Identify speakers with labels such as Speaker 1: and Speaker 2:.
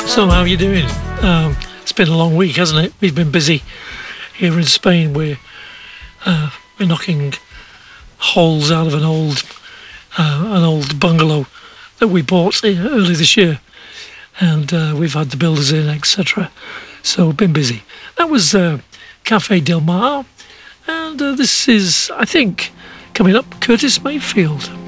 Speaker 1: So how are you doing? It's been a long week, hasn't it? We've been busy here in Spain. We're knocking holes out of an old bungalow that we bought early this year, and we've had the builders in, etc. So we've been busy. That was Cafe Del Mar, and this is, I think, coming up, Curtis Mayfield.